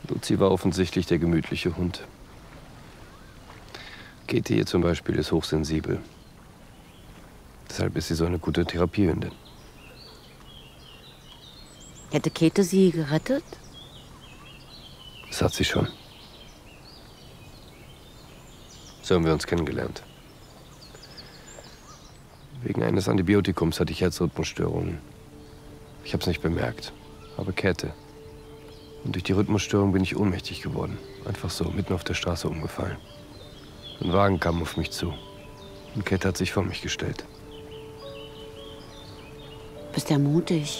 Luzi war offensichtlich der gemütliche Hund. Käthe hier zum Beispiel ist hochsensibel. Deshalb ist sie so eine gute Therapiehündin. Hätte Käthe sie gerettet? Das hat sie schon. So haben wir uns kennengelernt. Wegen eines Antibiotikums hatte ich Herzrhythmusstörungen. Ich habe es nicht bemerkt, aber Käthe. Und durch die Rhythmusstörung bin ich ohnmächtig geworden. Einfach so, mitten auf der Straße umgefallen. Ein Wagen kam auf mich zu. Und Käthe hat sich vor mich gestellt. Bist ja mutig.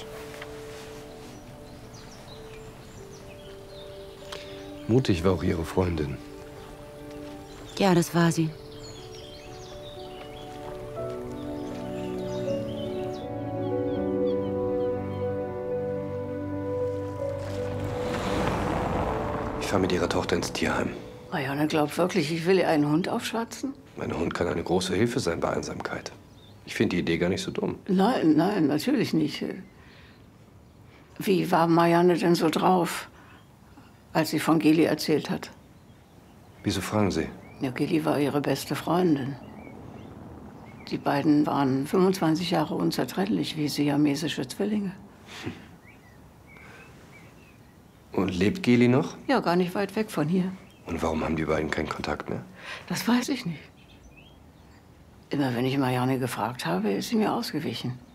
Mutig war auch ihre Freundin. Ja, das war sie. Ich fahre mit ihrer Tochter ins Tierheim. Marianne glaubt wirklich, ich will ihr einen Hund aufschwatzen? Mein Hund kann eine große Hilfe sein bei Einsamkeit. Ich finde die Idee gar nicht so dumm. Nein, nein, natürlich nicht. Wie war Marianne denn so drauf, als sie von Geli erzählt hat? Wieso fragen Sie? Ja, Geli war ihre beste Freundin. Die beiden waren 25 Jahre unzertrennlich, wie siamesische Zwillinge. Und lebt Geli noch? Ja, gar nicht weit weg von hier. Und warum haben die beiden keinen Kontakt mehr? Das weiß ich nicht. Immer wenn ich Marianne gefragt habe, ist sie mir ausgewichen.